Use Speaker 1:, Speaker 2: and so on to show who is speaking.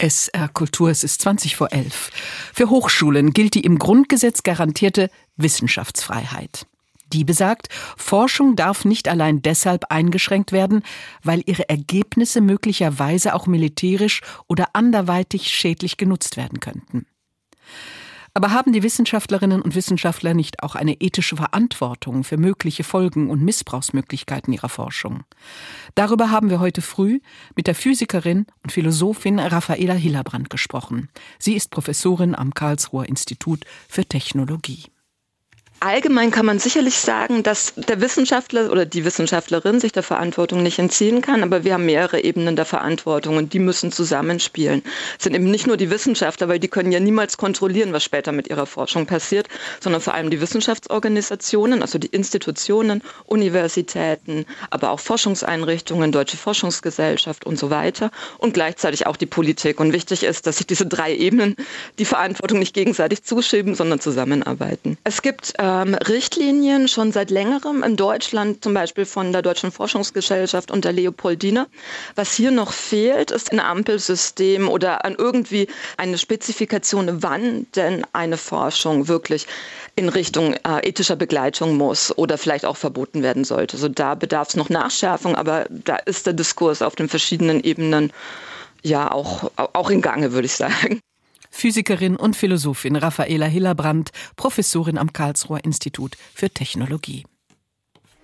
Speaker 1: SR Kultur, es ist 11:20. Für Hochschulen gilt die im Grundgesetz garantierte Wissenschaftsfreiheit. Die besagt, Forschung darf nicht allein deshalb eingeschränkt werden, weil ihre Ergebnisse möglicherweise auch militärisch oder anderweitig schädlich genutzt werden könnten. Aber haben die Wissenschaftlerinnen und Wissenschaftler nicht auch eine ethische Verantwortung für mögliche Folgen und Missbrauchsmöglichkeiten ihrer Forschung? Darüber haben wir heute früh mit der Physikerin und Philosophin Raffaela Hillebrand gesprochen. Sie ist Professorin am Karlsruher Institut für Technologie.
Speaker 2: Allgemein kann man sicherlich sagen, dass der Wissenschaftler oder die Wissenschaftlerin sich der Verantwortung nicht entziehen kann, aber wir haben mehrere Ebenen der Verantwortung und die müssen zusammenspielen. Es sind eben nicht nur die Wissenschaftler, weil die können ja niemals kontrollieren, was später mit ihrer Forschung passiert, sondern vor allem die Wissenschaftsorganisationen, also die Institutionen, Universitäten, aber auch Forschungseinrichtungen, Deutsche Forschungsgesellschaft und so weiter und gleichzeitig auch die Politik. Und wichtig ist, dass sich diese drei Ebenen die Verantwortung nicht gegenseitig zuschieben, sondern zusammenarbeiten. Es gibt Richtlinien schon seit längerem in Deutschland, zum Beispiel von der Deutschen Forschungsgesellschaft und der Leopoldina. Was hier noch fehlt, ist ein Ampelsystem oder irgendwie eine Spezifikation, wann denn eine Forschung wirklich in Richtung ethischer Begleitung muss oder vielleicht auch verboten werden sollte. Also da bedarf es noch Nachschärfung, aber da ist der Diskurs auf den verschiedenen Ebenen ja auch in Gange, würde ich sagen.
Speaker 1: Physikerin und Philosophin Raffaela Hillebrand, Professorin am Karlsruher Institut für Technologie.